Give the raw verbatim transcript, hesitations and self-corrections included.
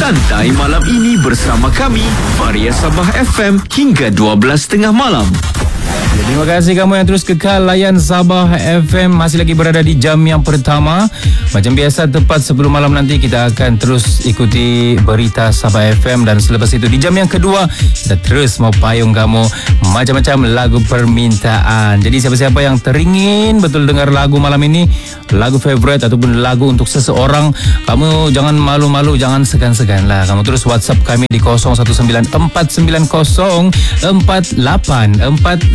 Santai malam ini bersama kami, Varia Sabah F M hingga dua belas tiga puluh malam. Terima kasih kamu yang terus kekal layan Sabah F M. Masih lagi berada di jam yang pertama. Macam biasa, tepat sebelum malam nanti kita akan terus ikuti berita Sabah F M. Dan selepas itu di jam yang kedua, kita terus mau payung kamu macam-macam lagu permintaan. Jadi siapa-siapa yang teringin betul dengar lagu malam ini, lagu favorite ataupun lagu untuk seseorang, kamu jangan malu-malu, jangan segan-segan lah. Kamu terus WhatsApp kami di kosong satu sembilan empat sembilan kosong empat lapan empat